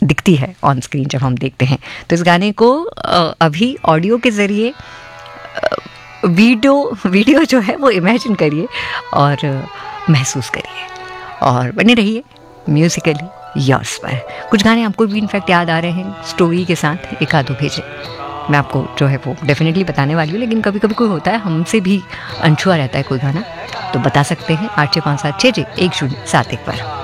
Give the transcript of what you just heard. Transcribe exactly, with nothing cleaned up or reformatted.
दिखती है on screen जब हम देखते हैं। तो इस गाने को अभी ऑडियो के ज़रिए वीडियो वीडियो जो है वो इमेजिन करिए और महसूस करिए और बने रहिए म्यूजिकली योर्स पर। कुछ गाने आपको भी इनफैक्ट याद आ रहे हैं स्टोरी के साथ, एक आधो भेजें, मैं आपको जो है वो डेफिनेटली बताने वाली हूँ। लेकिन कभी कभी कोई होता है हमसे भी अनछुआ रहता है कोई गाना, तो बता सकते हैं आठ छः पाँच सात छः छः एक शून्य सात एक पर।